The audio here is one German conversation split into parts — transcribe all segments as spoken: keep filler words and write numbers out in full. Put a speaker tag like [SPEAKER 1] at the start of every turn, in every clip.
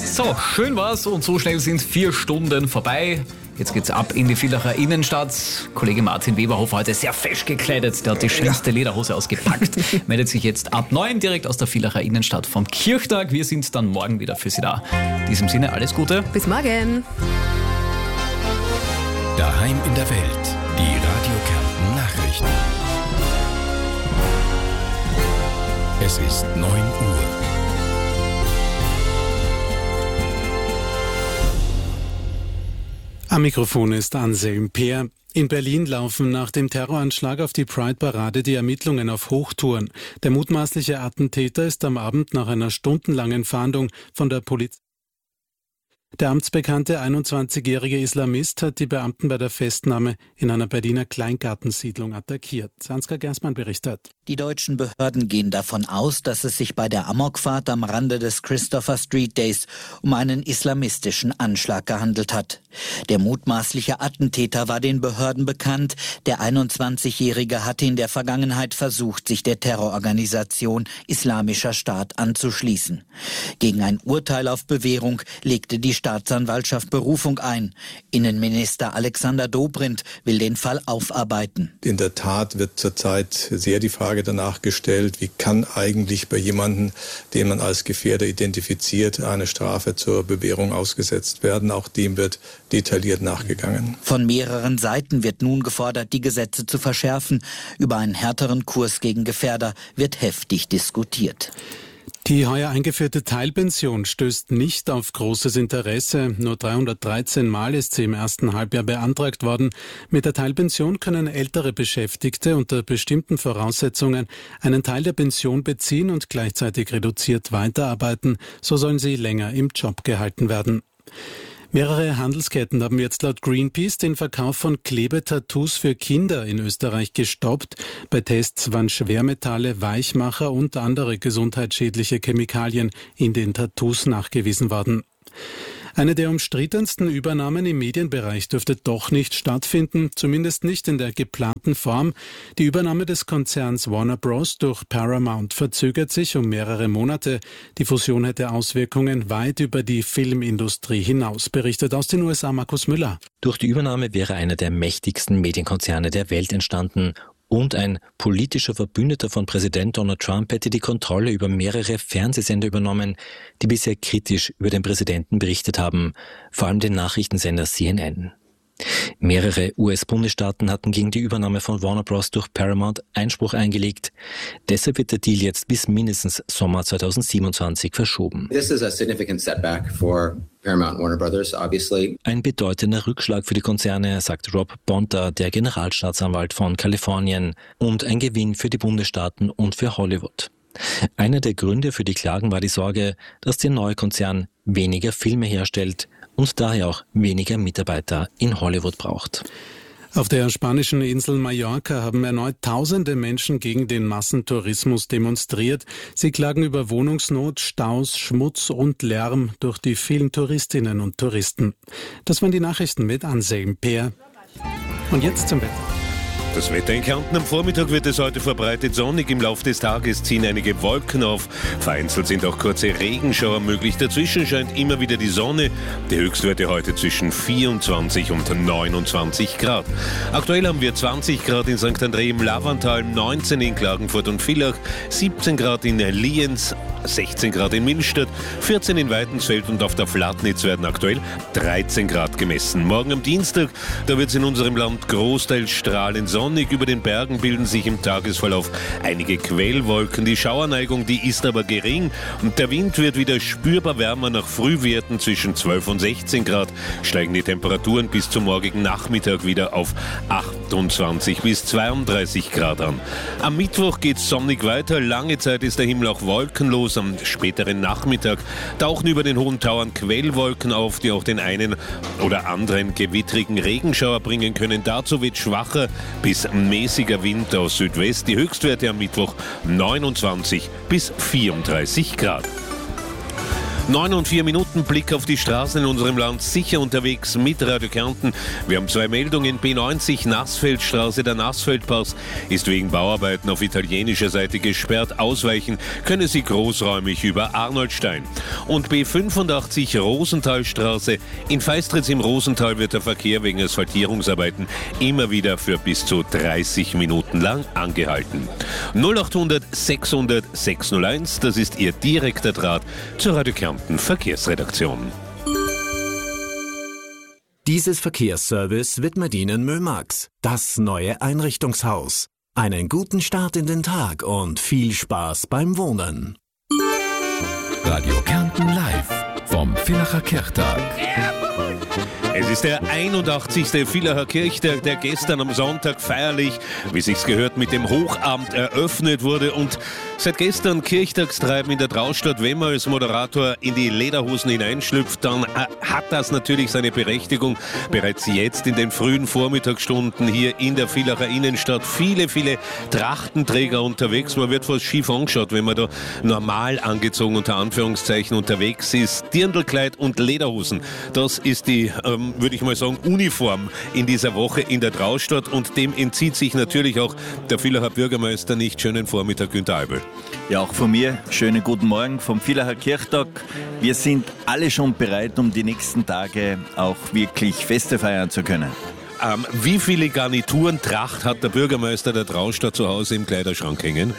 [SPEAKER 1] So, schön war's und so schnell sind vier Stunden vorbei. Jetzt geht's ab in die Villacher Innenstadt. Kollege Martin Weberhofer heute sehr fesch gekleidet. Der hat die schönste Lederhose ausgepackt. Meldet sich jetzt ab neun direkt aus der Villacher Innenstadt vom Kirchtag. Wir sind dann morgen wieder für Sie da. In diesem Sinne, alles Gute.
[SPEAKER 2] Bis morgen.
[SPEAKER 3] Daheim in der Welt. Die Radio Kärnten Nachrichten. Es ist neun Uhr.
[SPEAKER 4] Am Mikrofon ist Anselm Peer. In Berlin laufen nach dem Terroranschlag auf die Pride-Parade die Ermittlungen auf Hochtouren. Der mutmaßliche Attentäter ist am Abend nach einer stundenlangen Fahndung von der Polizei. Der amtsbekannte einundzwanzigjährige Islamist hat die Beamten bei der Festnahme in einer Berliner Kleingartensiedlung attackiert. Ansgar Gersmann berichtet.
[SPEAKER 5] Die deutschen Behörden gehen davon aus, dass es sich bei der Amokfahrt am Rande des Christopher Street Days um einen islamistischen Anschlag gehandelt hat. Der mutmaßliche Attentäter war den Behörden bekannt. Der einundzwanzigjährige hatte in der Vergangenheit versucht, sich der Terrororganisation Islamischer Staat anzuschließen. Gegen ein Urteil auf Bewährung legte die Staatsanwaltschaft Berufung ein. Innenminister Alexander Dobrindt will den Fall aufarbeiten.
[SPEAKER 6] In der Tat wird zurzeit sehr die Frage danach gestellt, wie kann eigentlich bei jemandem, den man als Gefährder identifiziert, eine Strafe zur Bewährung ausgesetzt werden. Auch dem wird detailliert nachgegangen.
[SPEAKER 5] Von mehreren Seiten wird nun gefordert, die Gesetze zu verschärfen. Über einen härteren Kurs gegen Gefährder wird heftig diskutiert.
[SPEAKER 4] Die heuer eingeführte Teilpension stößt nicht auf großes Interesse. Nur dreihundertdreizehn Mal ist sie im ersten Halbjahr beantragt worden. Mit der Teilpension können ältere Beschäftigte unter bestimmten Voraussetzungen einen Teil der Pension beziehen und gleichzeitig reduziert weiterarbeiten. So sollen sie länger im Job gehalten werden. Mehrere Handelsketten haben jetzt laut Greenpeace den Verkauf von Klebetattoos für Kinder in Österreich gestoppt. Bei Tests waren Schwermetalle, Weichmacher und andere gesundheitsschädliche Chemikalien in den Tattoos nachgewiesen worden. Eine der umstrittensten Übernahmen im Medienbereich dürfte doch nicht stattfinden, zumindest nicht in der geplanten Form. Die Übernahme des Konzerns Warner Bros. Durch Paramount verzögert sich um mehrere Monate. Die Fusion hätte Auswirkungen weit über die Filmindustrie hinaus, berichtet aus den U S A Markus Müller.
[SPEAKER 7] Durch die Übernahme wäre einer der mächtigsten Medienkonzerne der Welt entstanden. Und ein politischer Verbündeter von Präsident Donald Trump hätte die Kontrolle über mehrere Fernsehsender übernommen, die bisher kritisch über den Präsidenten berichtet haben, vor allem den Nachrichtensender C N N. Mehrere U S-Bundesstaaten hatten gegen die Übernahme von Warner Bros. Durch Paramount Einspruch eingelegt. Deshalb wird der Deal jetzt bis mindestens Sommer zweitausendsiebenundzwanzig verschoben.
[SPEAKER 8] This is a significant setback for Paramount Warner Brothers, obviously.
[SPEAKER 7] Ein bedeutender Rückschlag für die Konzerne, sagt Rob Bonta, der Generalstaatsanwalt von Kalifornien, und ein Gewinn für die Bundesstaaten und für Hollywood. Einer der Gründe für die Klagen war die Sorge, dass der neue Konzern weniger Filme herstellt und daher auch weniger Mitarbeiter in Hollywood braucht.
[SPEAKER 4] Auf der spanischen Insel Mallorca haben erneut tausende Menschen gegen den Massentourismus demonstriert. Sie klagen über Wohnungsnot, Staus, Schmutz und Lärm durch die vielen Touristinnen und Touristen. Das waren die Nachrichten mit Anselm Peer. Und jetzt zum Wetter.
[SPEAKER 9] Das Wetter in Kärnten: am Vormittag wird es heute verbreitet sonnig. Im Laufe des Tages ziehen einige Wolken auf. Vereinzelt sind auch kurze Regenschauer möglich. Dazwischen scheint immer wieder die Sonne. Die Höchstwerte heute zwischen vierundzwanzig und neunundzwanzig Grad. Aktuell haben wir zwanzig Grad in Sankt André im Lavantal, neunzehn in Klagenfurt und Villach, siebzehn Grad in Lienz, sechzehn Grad in Millstatt, vierzehn in Weidensfeld und auf der Flatnitz werden aktuell dreizehn Grad gemessen. Morgen am Dienstag, da wird es in unserem Land großteils strahlend sonnig. Über den Bergen bilden sich im Tagesverlauf einige Quellwolken. Die Schauerneigung, die ist aber gering und der Wind wird wieder spürbar wärmer. Nach Frühwerten zwischen zwölf und sechzehn Grad steigen die Temperaturen bis zum morgigen Nachmittag wieder auf achtundzwanzig bis zweiunddreißig Grad an. Am Mittwoch geht es sonnig weiter. Lange Zeit ist der Himmel auch wolkenlos. Am späteren Nachmittag tauchen über den hohen Tauern Quellwolken auf, die auch den einen oder anderen gewittrigen Regenschauer bringen können. Dazu wird schwacher bis mäßiger Wind aus Südwest. Die Höchstwerte am Mittwoch neunundzwanzig bis vierunddreißig Grad. Neun und vier Minuten, Blick auf die Straßen in unserem Land, sicher unterwegs mit Radio Kärnten. Wir haben zwei Meldungen. B neunzig Nassfeldstraße, der Nassfeldpass ist wegen Bauarbeiten auf italienischer Seite gesperrt. Ausweichen können Sie großräumig über Arnoldstein. Und B fünfundachtzig Rosenthalstraße, in Feistritz im Rosental wird der Verkehr wegen Asphaltierungsarbeiten immer wieder für bis zu dreißig Minuten lang angehalten. null achthundert sechshundert sechshunderteins, das ist Ihr direkter Draht zur Radio Kärnten Verkehrsredaktion.
[SPEAKER 2] Dieses Verkehrsservice widmet Ihnen Mömax, das neue Einrichtungshaus. Einen guten Start in den Tag und viel Spaß beim Wohnen.
[SPEAKER 3] Radio Kärnten live vom Villacher Kirchtag.
[SPEAKER 9] Es ist der einundachtzigste Villacher Kirchtag, der gestern am Sonntag feierlich, wie sich's gehört, mit dem Hochamt eröffnet wurde. Und seit gestern Kirchtagstreiben in der Traustad, wenn man als Moderator in die Lederhosen hineinschlüpft, dann hat das natürlich seine Berechtigung. Bereits jetzt in den frühen Vormittagsstunden hier in der Villacher Innenstadt viele, viele Trachtenträger unterwegs. Man wird fast schief angeschaut, wenn man da normal angezogen unter Anführungszeichen unterwegs ist. Dirndlkleid und Lederhosen, das ist die ähm, würde ich mal sagen, Uniform in dieser Woche in der Traustad, und dem entzieht sich natürlich auch der Villacher Bürgermeister nicht. Schönen Vormittag, Günther Eibel.
[SPEAKER 10] Ja, auch von mir schönen guten Morgen vom Villacher Kirchtag. Wir sind alle schon bereit, um die nächsten Tage auch wirklich Feste feiern zu können.
[SPEAKER 9] Ähm, wie viele Garnituren Tracht hat der Bürgermeister der Traustad zu Hause im Kleiderschrank hängen?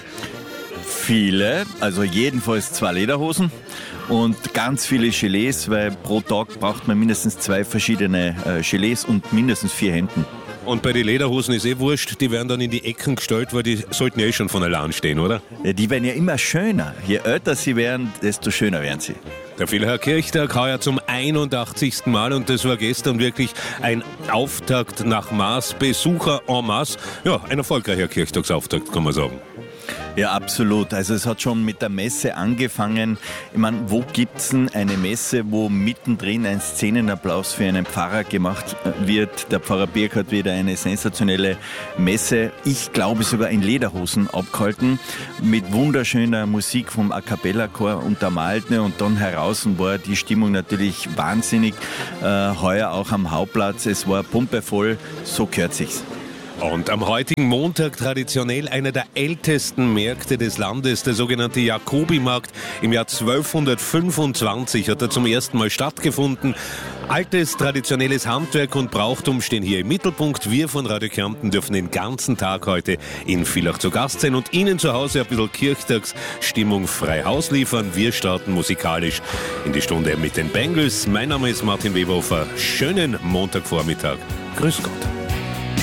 [SPEAKER 10] Viele, also jedenfalls zwei Lederhosen und ganz viele Gilets, weil pro Tag braucht man mindestens zwei verschiedene äh, Gilets und mindestens vier Hemden.
[SPEAKER 9] Und bei den Lederhosen ist eh wurscht, die werden dann in die Ecken gestellt, weil die sollten ja eh schon von allein stehen, oder?
[SPEAKER 10] Ja, die werden ja immer schöner. Je älter sie werden, desto schöner werden sie.
[SPEAKER 9] Der Villacher Kirchtag heuer zum einundachtzigsten Mal, und das war gestern wirklich ein Auftakt nach Maß, Besucher en masse. Ja, ein erfolgreicher Kirchtagsauftakt, kann man sagen.
[SPEAKER 10] Ja, absolut. Also es hat schon mit der Messe angefangen. Ich meine, wo gibt's denn eine Messe, wo mittendrin ein Szenenapplaus für einen Pfarrer gemacht wird? Der Pfarrer Birk hat wieder eine sensationelle Messe, ich glaube sogar in Lederhosen abgehalten, mit wunderschöner Musik vom A Cappella Chor untermalt. Und dann heraus war die Stimmung natürlich wahnsinnig. Äh, heuer auch am Hauptplatz, es war pumpevoll, so gehört sich's.
[SPEAKER 9] Und am heutigen Montag traditionell einer der ältesten Märkte des Landes, der sogenannte Jakobimarkt. Im Jahr zwölfhundertfünfundzwanzig hat er zum ersten Mal stattgefunden. Altes, traditionelles Handwerk und Brauchtum stehen hier im Mittelpunkt. Wir von Radio Kärnten dürfen den ganzen Tag heute in Villach zu Gast sein und Ihnen zu Hause ein bisschen Kirchtagsstimmung frei Haus liefern. Wir starten musikalisch in die Stunde mit den Bangles. Mein Name ist Martin Weberhofer. Schönen Montagvormittag. Grüß Gott.